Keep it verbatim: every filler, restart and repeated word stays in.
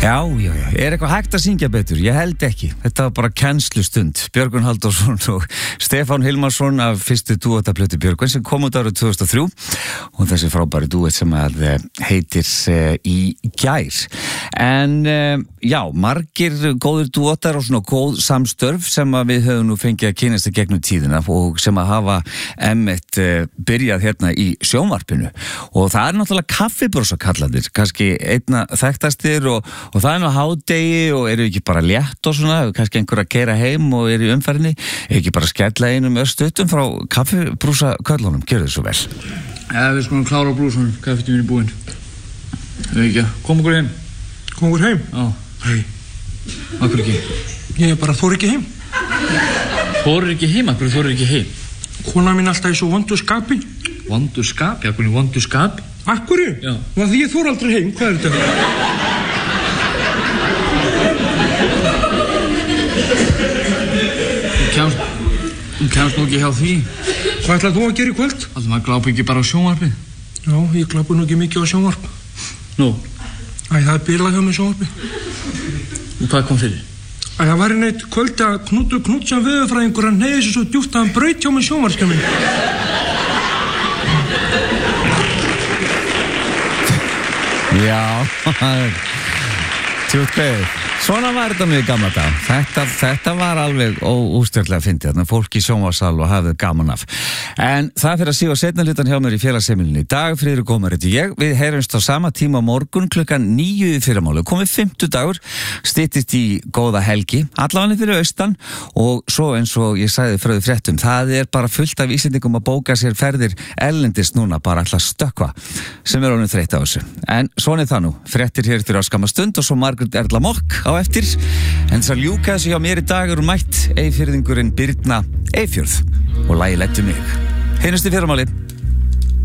Já, já, já, er eitthvað hægt að syngja betur? Ég held ekki, þetta var bara kennslustund. Björgvin Halldórsson og Stefán Hilmarsson af fyrstu dúettaplötu Björgvin sem kom út árið tvö þúsund og þrjú og þessi frábæri dúett sem að heitir uh, Í gær. En uh, já, margir góðir dúettar og svona góð samstörf sem að við höfum nú fengið að kynast í gegnum tíðina og sem að hafa emmitt uh, byrjað hérna í sjónvarpinu og það er náttúrulega kaffibrosakallarnir, kannski einna þekktastir og Og það er nú hádegi og eru ekki bara létt og svona, kannski einhver að keyra heim og eru í umferðinni, er ekki bara skella einum örstutum frá kaffibrúsa köllunum, gjörðu þið svo vel. Ja, við skulum klára brúsanum, kaffitíminn er búinn. Við ekki, kom okkur heim. Kom okkur heim? Já. Hei. Akkur ekki? Ég bara þor ekki heim. Þorir ekki heim? Akkur þorir ekki heim? Kona mín alltaf í svo vondu skapi. Vondu skapi? Akkur í vondu skapi? Akkurju? Já. Var því ég þor aldrei heim, hvað er þetta? Kemst, þú kemst nú ekki hjá því. Hvað ætlaði þú að gera í kvöld? Alltaf maður glápi ekki bara á sjónvarpið. Já, ég glápi nú ekki mikið á sjónvarp. Nú? Æ, það er bilað hjá mig sjónvarpi. Og hvað kom fyrir? Æ, það var einn eitt kvöld að Knútur Knútsson veðurfræðingur hann neyði sér svo djúpt að hann braut hjá mig sjónvarpskjaminn. Já, tjútt beður. Svona var þetta mjög gamla dag. Þetta, þetta var alveg óústjörlega fyndið. Þannig að fólk í sjónvarpssal og hafið gaman af. En það fyrir að síða seinna hlutan hjá mér í félagsheimilinu í dag. Friðrik Ómar heiti ég. Við heyrumst á sama tíma morgun klukkan níu í fyrramáli. Komið fimmtudagur, styttist í góða helgi, allavega fyrir austan og svo eins og ég sagði frá því fréttum, það er bara fullt af Íslendingum að bóka sér ferðir ellendis núna, bara alltaf stökkva sem er orðin þreytt á þessu. En svona er það nú. Fréttir hér fyrir á skamma stund og svo Margrét Erla Mokk á eftir. En þess að ljúka þessu hjá mér í dag eru mætt Eyfirðingurinn Birna Eyfjörð og lagið Lettu mig. Heyrumst í fyrramáli.